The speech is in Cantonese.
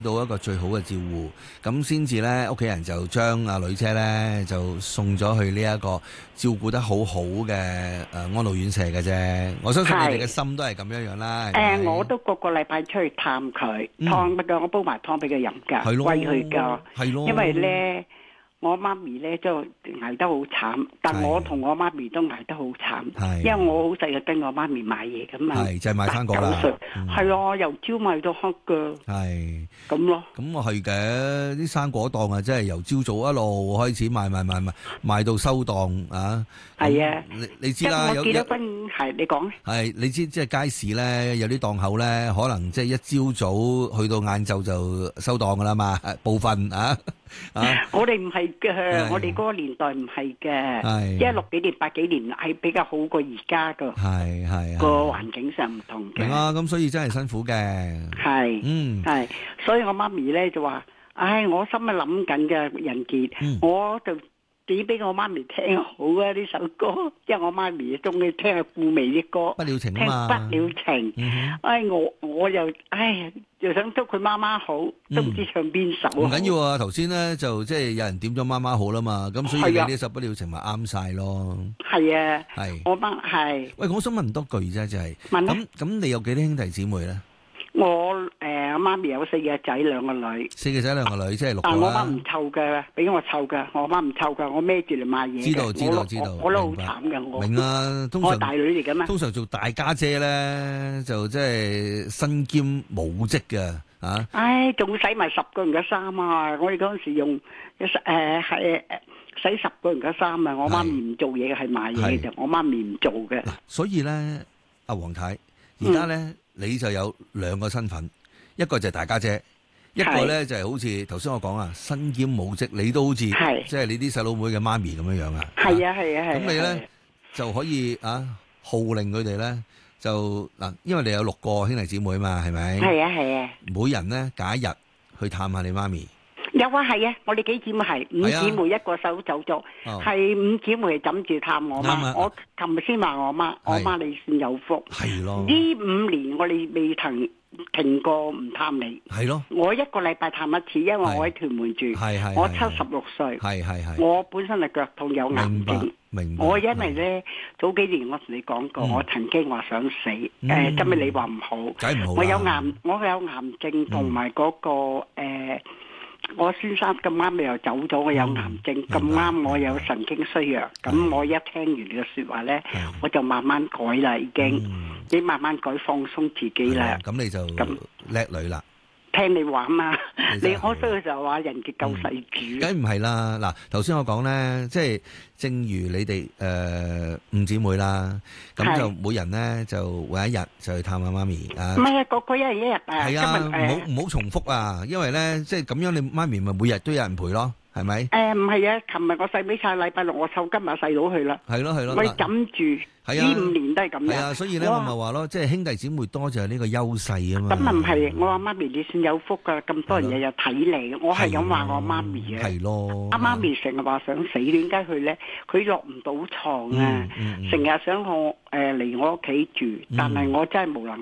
到一個最好嘅照顧，咁先至咧屋企人就將阿女車咧就送咗去呢一個照顧得好好嘅安老院舍嘅啫。我相信你哋嘅心都係咁樣樣啦。 我都個禮拜出去探佢，湯乜嘅，我煲埋湯俾佢飲㗎，餵佢㗎。係咯，因為咧我媽咪咧都捱得好慘，但我同我媽咪都捱得好慘，因為我好細個跟我媽咪買嘢咁啊， 就係買生果啦， 係啊，由朝買到黑㗎，係咁咯。咁我係嘅，啲生果檔啊，真係由朝早一路開始賣到收檔啊。係啊，你知啦， 我結咗婚係你講係你知，即係街市咧有啲檔口咧，可能即係一朝早去到晏晝就收檔㗎啦嘛，部分啊。 我哋唔係嘅，我哋嗰個年代唔係嘅，即係60幾年、80幾年係比較好過而家嘅，係個環境上唔同嘅。 明啊，咁所以真係辛苦嘅。 係，所以我媽咪咧就話，我心啊諗緊嘅人傑，我就點俾我媽咪聽好啊呢首歌，因為我媽咪中意聽阿顧媚啲歌， 不了情啊嘛， 聽不了情。我又想祝佢媽媽好，都唔知唱邊首。 唔緊要啊，頭先咧就即係有人點咗媽媽好啦嘛，咁所以你呢首不了情咪啱晒咯。 係啊，我媽係。 喂，我想問多句啫，就係咁你有幾多兄弟姊妹咧？ 我媽咪有4個仔2個女，4個仔 2個女，即係6個啦。 但我媽唔湊嘅，俾我湊嘅，我媽唔湊嘅，我孭住嚟買嘢。 知道， 我都好慘嘅，我明啊， 我大女嚟嘅嘛。 通常做大家姐咧，就即係身兼母職嘅啊。 仲洗埋10個人嘅衫啊！我哋嗰陣時用洗10個人嘅衫啊！我媽咪唔做嘢，係買嘢嘅，我媽咪唔做嘅。 所以咧，阿黃太，而家咧。你就有2個身份，一個就係大家姐，一個咧就係好似頭先我講啊，身兼母職，你都好似即係你啲細佬妹嘅媽咪咁樣樣啊。係啊。咁你咧就可以號令佢哋咧就嗱，因為你有6個兄弟姊妹嘛，係咪？係啊。每人咧揀一日去探下你媽咪。 有啊，係啊，我哋幾姊妹係5姊妹，1個細佬走咗，係5姊妹係枕住探我媽。我琴日先話我媽，我媽你算有福。係咯，呢5年我哋未曾停過唔探你。係咯，我1個禮拜探一次，因為我喺屯門住。我76歲。我本身係腳痛有癌症。明白。我因為咧早幾年我同你講過，我曾經話想死，今日你話唔好。梗唔好啦。我有癌症同埋嗰個我先生咁啱又走咗，我有癌症，咁啱我有神經衰弱，咁我一聽完你嘅說話咧，我就慢慢改啦，已經慢慢改，放鬆自己啦。咁你就叻女啦。聽你話嘛，你我衰嘅時候話人嘅救世主， 梗唔係啦。嗱，頭先我講咧，即係正如你哋5姊妹啦，咁就每人咧就揾一日就去探下媽咪啊。 唔係啊，個一日啊。 係啊，唔好重複啊，因為咧即係咁樣，你媽咪咪每日都有人陪咯。係咪？唔係啊！琴日我細妹晒，禮拜6我湊今日細佬去啦。係咯。我枕住呢5年都係咁樣。係啊，所以咧我咪話咯，即係兄弟姊妹多就係呢個優勢啊嘛。咁啊唔係，我話媽咪你算有福噶，咁多人日日睇你，我係咁話我媽咪嘅。係咯。阿媽咪成日話想死，點解佢咧？佢落唔到床啊，成日想我嚟我屋企住，但係我真係無能。